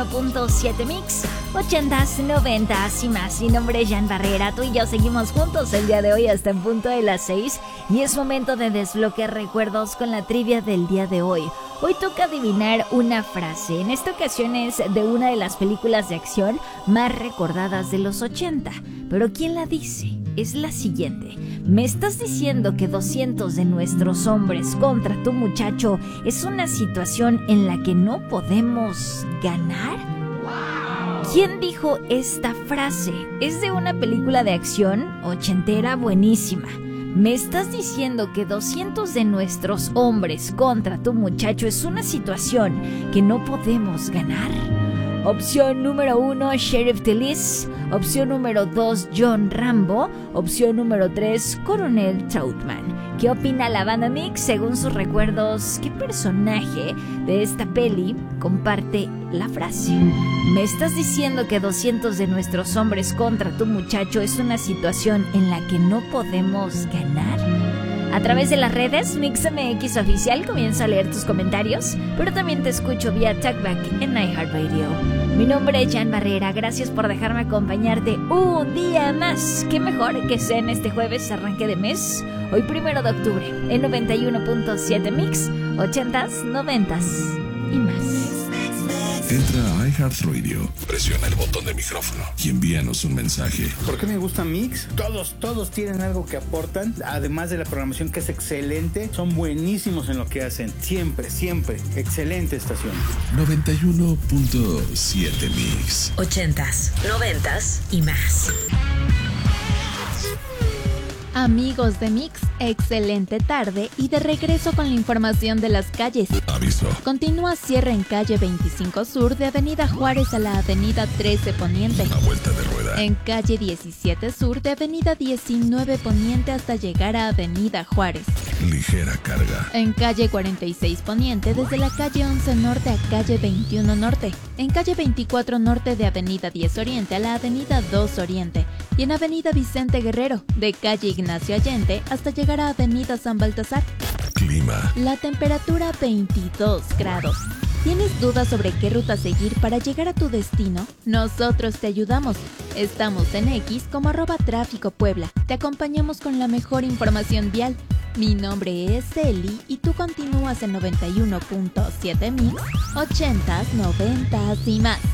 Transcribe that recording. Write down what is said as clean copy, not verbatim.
91.7 Mix, 80s, 90s y más. Mi nombre es Jan Barrera, tú y yo seguimos juntos el día de hoy hasta en punto de las 6 y es momento de desbloquear recuerdos con la trivia del día de hoy. Hoy toca adivinar una frase, en esta ocasión es de una de las películas de acción más recordadas de los 80, pero ¿quién la dice? Es la siguiente: ¿me estás diciendo que 200 de nuestros hombres contra tu muchacho es una situación en la que no podemos ganar? ¿Quién dijo esta frase? Es de una película de acción ochentera buenísima. ¿Me estás diciendo que 200 de nuestros hombres contra tu muchacho es una situación que no podemos ganar? Opción número 1, Sheriff Delis. Opción número 2, John Rambo. Opción número 3, Coronel Troutman. ¿Qué opina la banda Mix? Según sus recuerdos, ¿qué personaje de esta peli comparte la frase? ¿Me estás diciendo que 200 de nuestros hombres contra tu muchacho es una situación en la que no podemos ganar? A través de las redes, MixMX Oficial, comienzo a leer tus comentarios, pero también te escucho vía Talkback en iHeartRadio. Mi nombre es Jan Barrera, gracias por dejarme acompañarte un día más. Qué mejor que sea en este jueves arranque de mes, hoy 1 de octubre, en 91.7 Mix, 80s, 90s y más. Entra a iHeartRadio, presiona el botón de micrófono y envíanos un mensaje. ¿Por qué me gusta Mix? Todos tienen algo que aportan, además de la programación que es excelente. Son buenísimos en lo que hacen, siempre, excelente estación. 91.7 Mix, 80s, 90s y más. Amigos de Mix, excelente tarde y de regreso con la información de las calles. aviso. Continúa cierre en calle 25 Sur de Avenida Juárez a la Avenida 13 Poniente. Una vuelta de rueda. En calle 17 Sur de Avenida 19 Poniente hasta llegar a Avenida Juárez. Ligera carga. En calle 46 Poniente desde la calle 11 Norte a calle 21 Norte. En calle 24 Norte de Avenida 10 Oriente a la Avenida 2 Oriente. Y en Avenida Vicente Guerrero de calle Ignacio Allende hasta llegar a Avenida San Baltasar. Clima. La temperatura 22 grados. ¿Tienes dudas sobre qué ruta seguir para llegar a tu destino? Nosotros te ayudamos. Estamos en X como @tráficopuebla. Te acompañamos con la mejor información vial. Mi nombre es Eli y tú continúas en 91.7 Mix, 80s, 90s y más.